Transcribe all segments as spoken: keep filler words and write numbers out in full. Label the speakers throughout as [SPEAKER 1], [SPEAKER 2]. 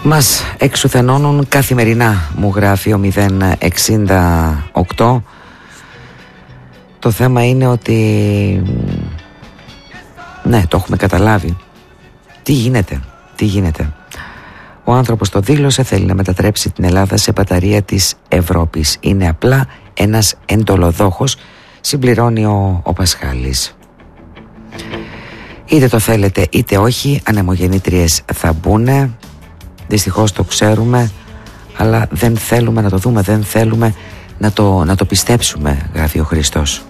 [SPEAKER 1] Μας εξουθενώνουν καθημερινά, μου γράφει ο μηδέν εξήντα οκτώ. Το θέμα είναι ότι ναι, το έχουμε καταλάβει. Τι γίνεται, τι γίνεται. Ο άνθρωπος το δήλωσε, θέλει να μετατρέψει την Ελλάδα σε μπαταρία της Ευρώπης. Είναι απλά ένας εντολοδόχος, συμπληρώνει ο, ο Πασχάλης. Είτε το θέλετε είτε όχι, ανεμογεννήτριες θα μπουνε. Δυστυχώς το ξέρουμε, αλλά δεν θέλουμε να το δούμε, δεν θέλουμε να το, να το πιστέψουμε, γράφει ο Χριστός.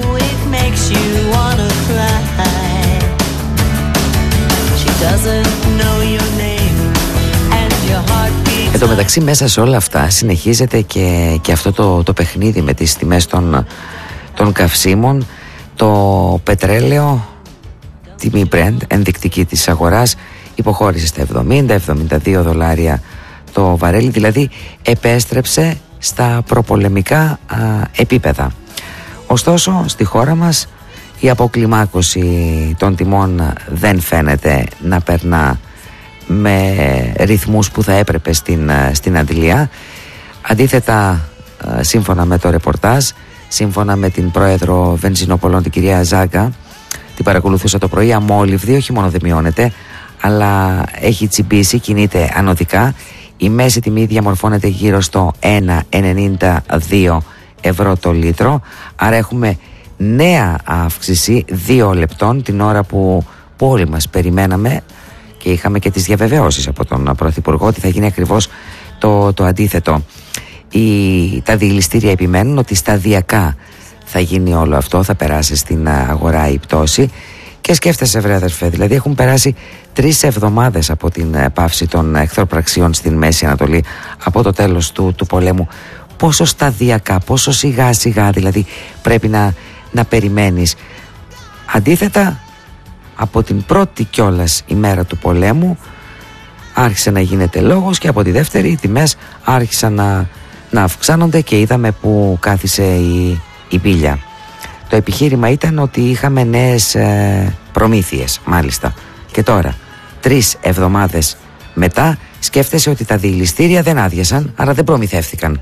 [SPEAKER 1] Εν τω μεταξύ, μέσα σε όλα αυτά συνεχίζεται και, και αυτό το, το παιχνίδι με τις τιμές των, των καυσίμων. Το πετρέλαιο, τιμή Brent, ενδεικτική της αγοράς, υποχώρησε στα εβδομήντα με εβδομήντα δύο δολάρια το βαρέλι, δηλαδή επέστρεψε στα προπολεμικά α, επίπεδα. Ωστόσο, στη χώρα μας η αποκλιμάκωση των τιμών δεν φαίνεται να περνά με ρυθμούς που θα έπρεπε στην, στην αντιλία. Αντίθετα, σύμφωνα με το ρεπορτάζ, σύμφωνα με την πρόεδρο Βενζινοπολών, την κυρία Ζάγκα, την παρακολουθούσα το πρωί, αμόλυβδη, όχι μόνο δεν μειώνεται, αλλά έχει τσιμπήσει, κινείται ανωδικά. Η μέση τιμή διαμορφώνεται γύρω στο ένα ενενήντα δύο ευρώ το λίτρο. Άρα έχουμε νέα αύξηση δύο λεπτών, την ώρα που, που όλοι μας περιμέναμε και είχαμε και τις διαβεβαιώσεις από τον Πρωθυπουργό ότι θα γίνει ακριβώς το, το αντίθετο. Οι, τα διελιστήρια επιμένουν ότι σταδιακά θα γίνει όλο αυτό, θα περάσει στην αγορά η πτώση. Και σκέφτεσαι, βρε αδερφέ, δηλαδή έχουν περάσει τρεις εβδομάδες από την πάυση των εχθροπραξιών στην Μέση Ανατολή, από το τέλος του, του πολέμου. Πόσο σταδιακά, πόσο σιγά σιγά δηλαδή πρέπει να, να περιμένεις. Αντίθετα, από την πρώτη κιόλας ημέρα του πολέμου άρχισε να γίνεται λόγος και από τη δεύτερη οι τιμές άρχισαν να, να αυξάνονται και είδαμε που κάθισε η, η πύλια. Το επιχείρημα ήταν ότι είχαμε νέες ε, προμήθειες, μάλιστα. Και τώρα, τρεις εβδομάδες μετά, σκέφτεσαι ότι τα διελιστήρια δεν άδειασαν, άρα δεν προμηθεύτηκαν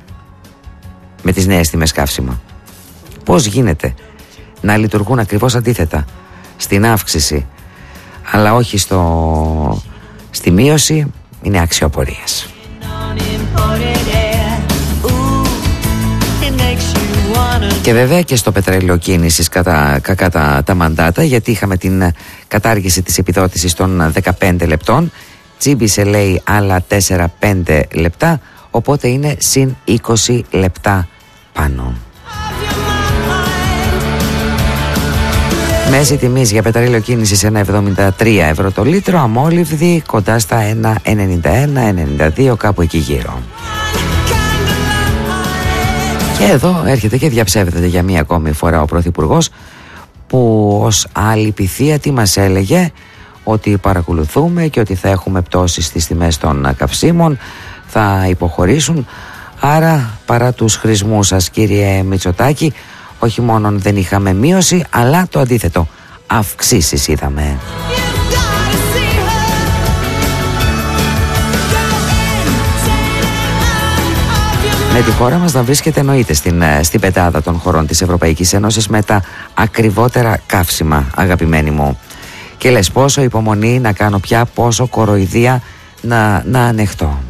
[SPEAKER 1] με τις νέες τιμές καύσιμα. Πώς γίνεται να λειτουργούν ακριβώς αντίθετα, στην αύξηση, αλλά όχι στο, στη μείωση, είναι άξιο απορίας. Και βέβαια και στο πετρέλαιο κίνησης κατά, κατά τα, τα μαντάτα, γιατί είχαμε την κατάργηση της επιδότησης των δεκαπέντε λεπτών, τσίμπησε λέει άλλα τέσσερα πέντε λεπτά, οπότε είναι συν είκοσι λεπτά πάνω. Μέση τιμής για πετρέλαιο κίνησης ένα εβδομήντα τρία ευρώ το λίτρο, αμόλυβδη κοντά στα ένα ενενήντα ένα ενενήντα δύο, κάπου εκεί γύρω. Και εδώ έρχεται και διαψεύδεται για μία ακόμη φορά ο Πρωθυπουργός, που ως άλλη πυθία τι μας έλεγε, ότι παρακολουθούμε και ότι θα έχουμε πτώσεις στις τιμές των καυσίμων, θα υποχωρήσουν. Άρα παρά τους χρησμούς σας, κύριε Μητσοτάκη, όχι μόνον δεν είχαμε μείωση, αλλά το αντίθετο, αυξήσεις είδαμε. Με τη χώρα μας να βρίσκεται εννοείται στην, στην πεντάδα των χωρών της Ευρωπαϊκής Ένωσης με τα ακριβότερα καύσιμα, αγαπημένοι μου. Και λες πόσο υπομονή να κάνω πια, πόσο κοροϊδία να, να ανεχτώ.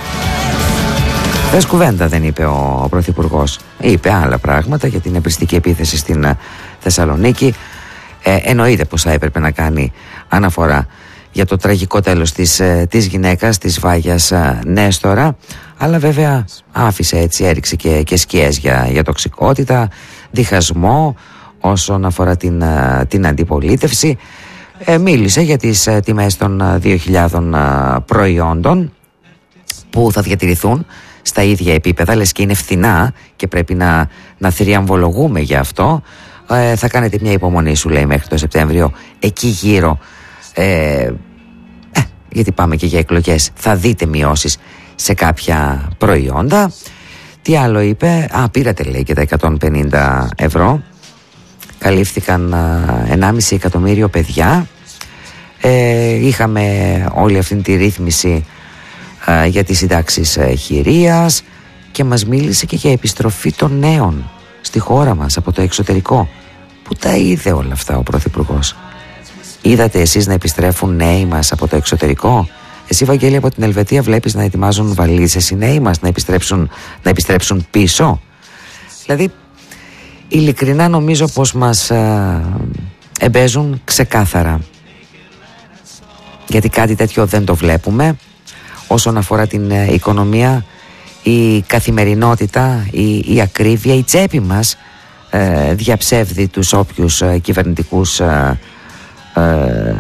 [SPEAKER 1] Θες κουβέντα δεν είπε ο, ο Πρωθυπουργός. Είπε άλλα πράγματα για την εμπριστική επίθεση στην Θεσσαλονίκη. Ε, εννοείται πως θα έπρεπε να κάνει αναφορά για το τραγικό τέλος της, της γυναίκας, της Βάγιας Νέστορα, αλλά βέβαια άφησε έτσι, έριξε και, και σκιές για, για τοξικότητα, διχασμό όσον αφορά την, την αντιπολίτευση. Ε, μίλησε για τις τιμές των δύο χιλιάδες προϊόντων που θα διατηρηθούν στα ίδια επίπεδα, λες και είναι φθηνά και πρέπει να, να θριαμβολογούμε για αυτό. Ε, θα κάνετε μια υπομονή, σου λέει, μέχρι το Σεπτέμβριο, εκεί γύρω, ε, ε, γιατί πάμε και για εκλογές, θα δείτε μειώσεις σε κάποια προϊόντα. Τι άλλο είπε? Α, πήρατε λέει και τα εκατόν πενήντα ευρώ. Καλύφθηκαν ενάμιση εκατομμύριο παιδιά. ε, Είχαμε όλη αυτή τη ρύθμιση α, για τις συντάξεις α, χειρίας, και μας μίλησε και για επιστροφή των νέων στη χώρα μας από το εξωτερικό. Πού τα είδε όλα αυτά ο Πρωθυπουργός? Είδατε εσείς να επιστρέφουν νέοι μας από το εξωτερικό? Εσύ, Βαγγέλη, από την Ελβετία βλέπεις να ετοιμάζουν βαλίτσες οι νέοι μας να επιστρέψουν, να επιστρέψουν πίσω? Δηλαδή, ειλικρινά νομίζω πως μας α, εμπέζουν ξεκάθαρα, γιατί κάτι τέτοιο δεν το βλέπουμε. Όσον αφορά την ε, οικονομία, η καθημερινότητα, η, η ακρίβεια, η τσέπη μας ε, διαψεύδει τους όποιους ε, κυβερνητικούς ε, ε,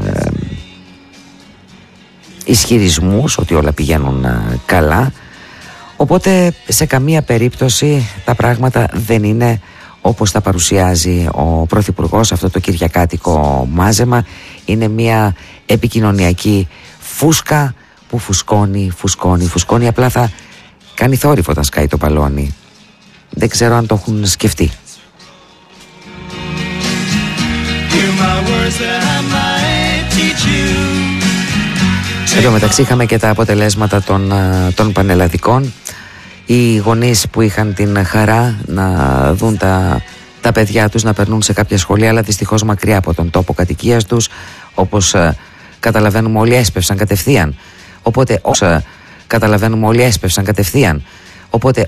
[SPEAKER 1] ισχυρισμούς ότι όλα πηγαίνουν ε, καλά. Οπότε σε καμία περίπτωση τα πράγματα δεν είναι όπως τα παρουσιάζει ο Πρωθυπουργός. Αυτό το κυριακάτικο μάζεμα είναι μια επικοινωνιακή φούσκα που φουσκώνει, φουσκώνει, φουσκώνει. Απλά θα κάνει θόρυβο όταν σκάει το μπαλόνι. Δεν ξέρω αν το έχουν σκεφτεί. Εν τω μεταξύ είχαμε και τα αποτελέσματα των, των πανελλαδικών. Οι γονείς που είχαν την χαρά να δουν τα, τα παιδιά τους να περνούν σε κάποια σχολεία, αλλά δυστυχώς μακριά από τον τόπο κατοικίας τους, όπως ε, καταλαβαίνουμε όλοι έσπευσαν κατευθείαν. Οπότε, όπως, ε, καταλαβαίνουμε όλοι έσπευσαν κατευθείαν. Οπότε